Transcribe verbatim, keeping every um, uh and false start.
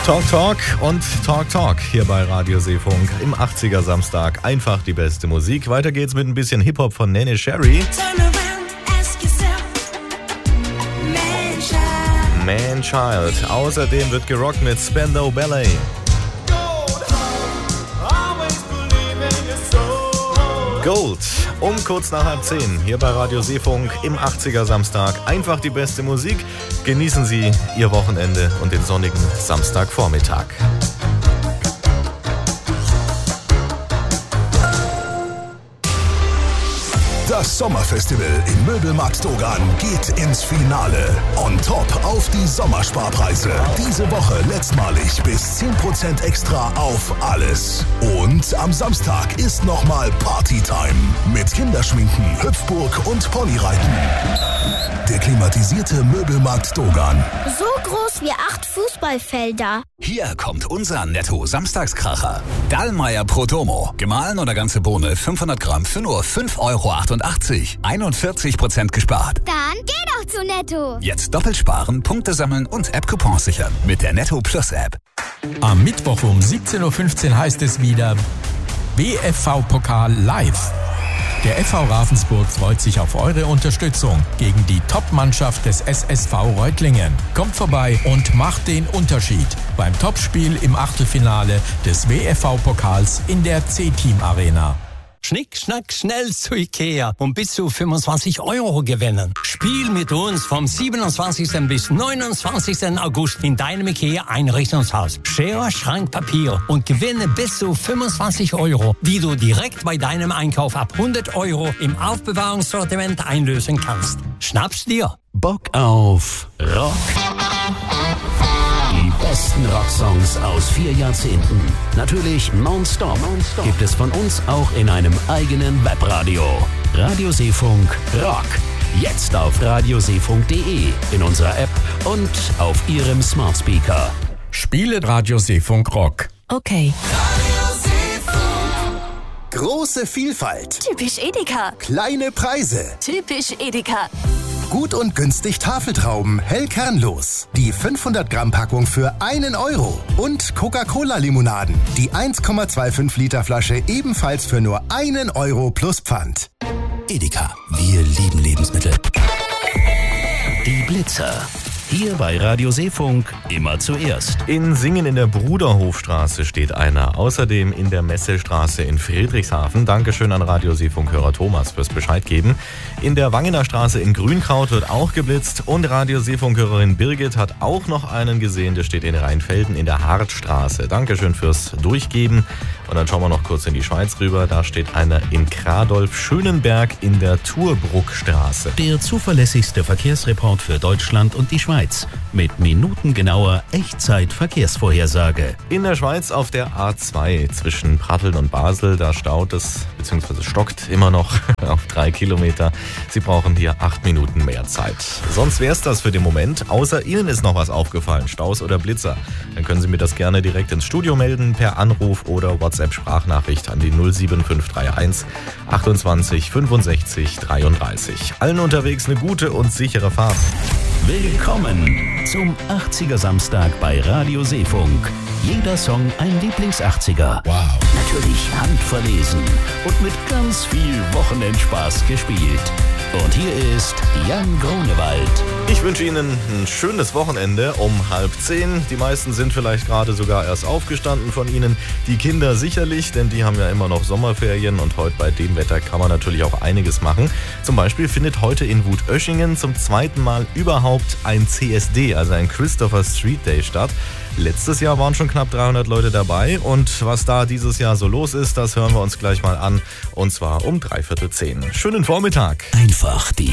Talk Talk und Talk Talk hier bei Radio Seefunk im achtziger Samstag. Einfach die beste Musik. Weiter geht's mit ein bisschen Hip-Hop von Neneh Cherry. Man Child. Außerdem wird gerockt mit Spandau Ballet. Gold. Um kurz nach halb zehn hier bei Radio Seefunk im achtziger Samstag. Einfach die beste Musik. Genießen Sie Ihr Wochenende und den sonnigen Samstagvormittag. Das Sommerfestival im Möbelmarkt Dogan geht ins Finale. On top auf die Sommersparpreise. Diese Woche letztmalig bis zehn Prozent extra auf alles. Und am Samstag ist nochmal Partytime. Mit Kinderschminken, Hüpfburg und Ponyreiten. Der klimatisierte Möbelmarkt Dogan. So groß wie acht Fußballfelder. Hier kommt unser Netto-Samstagskracher. Dallmayr Prodomo. Gemahlen oder ganze Bohne fünfhundert Gramm für nur fünf Euro achtundachtzig. einundvierzig Prozent gespart. Dann geh doch zu Netto. Jetzt doppelt sparen, Punkte sammeln und App-Coupons sichern. Mit der Netto Plus App. Am Mittwoch um siebzehn Uhr fünfzehn heißt es wieder W F V-Pokal live. Der F V Ravensburg freut sich auf eure Unterstützung gegen die Top-Mannschaft des S S V Reutlingen. Kommt vorbei und macht den Unterschied beim Topspiel im Achtelfinale des W F V-Pokals in der C-Team-Arena. Schnick, schnack, schnell zu Ikea und bis zu fünfundzwanzig Euro gewinnen. Spiel mit uns vom siebenundzwanzigsten bis neunundzwanzigsten August in deinem Ikea-Einrichtungshaus. Schere, Schrank, Papier und gewinne bis zu fünfundzwanzig Euro, die du direkt bei deinem Einkauf ab hundert Euro im Aufbewahrungssortiment einlösen kannst. Schnapp's dir. Bock auf Rock. Die besten Rocksongs aus vier Jahrzehnten. Natürlich nonstop. nonstop. Gibt es von uns auch in einem eigenen Webradio. Radio Seefunk Rock. Jetzt auf radioseefunk punkt de, in unserer App und auf Ihrem Smart Speaker. Spiele Radio Seefunk Rock. Okay. Große Vielfalt. Typisch Edeka. Kleine Preise. Typisch Edeka. Gut und günstig Tafeltrauben, hell kernlos. Die fünfhundert Gramm Packung für einen Euro. Und Coca-Cola-Limonaden. Die eins Komma fünfundzwanzig Liter Flasche ebenfalls für nur einen Euro plus Pfand. Edeka, wir lieben Lebensmittel. Die Blitzer. Hier bei Radio Seefunk immer zuerst. In Singen in der Bruderhofstraße steht einer. Außerdem in der Messelstraße in Friedrichshafen. Dankeschön an Radio Seefunk-Hörer Thomas fürs Bescheid geben. In der Wangener Straße in Grünkraut wird auch geblitzt. Und Radio Seefunk-Hörerin Birgit hat auch noch einen gesehen. Der steht in Rheinfelden in der Hartstraße. Dankeschön fürs Durchgeben. Und dann schauen wir noch kurz in die Schweiz rüber. Da steht einer in Kradolf-Schönenberg in der Turbruckstraße. Der zuverlässigste Verkehrsreport für Deutschland und die Schweiz. Mit minutengenauer Echtzeit-Verkehrsvorhersage. In der Schweiz auf der A zwei zwischen Pratteln und Basel, da staut es bzw. stockt immer noch auf drei Kilometer. Sie brauchen hier acht Minuten mehr Zeit. Sonst wäre es das für den Moment. Außer Ihnen ist noch was aufgefallen, Staus oder Blitzer. Dann können Sie mir das gerne direkt ins Studio melden, per Anruf oder WhatsApp-Sprachnachricht an die null sieben fünf drei eins achtundzwanzig fünfundsechzig dreiunddreißig. Allen unterwegs eine gute und sichere Fahrt. Willkommen zum achtziger Samstag bei Radio Seefunk. Jeder Song ein Lieblings-achtziger. Wow. Natürlich handverlesen und mit ganz viel Wochenendspaß gespielt. Und hier ist Jan Grunewald. Ich wünsche Ihnen ein schönes Wochenende um halb zehn. Die meisten sind vielleicht gerade sogar erst aufgestanden von Ihnen. Die Kinder sicherlich, denn die haben ja immer noch Sommerferien. Und heute bei dem Wetter kann man natürlich auch einiges machen. Zum Beispiel findet heute in Wutöschingen zum zweiten Mal überhaupt ein C S D, also ein Christopher Street Day statt. Letztes Jahr waren schon knapp dreihundert Leute dabei. Und was da dieses Jahr so los ist, das hören wir uns gleich mal an. Und zwar um dreiviertel zehn. Schönen Vormittag. Einfach die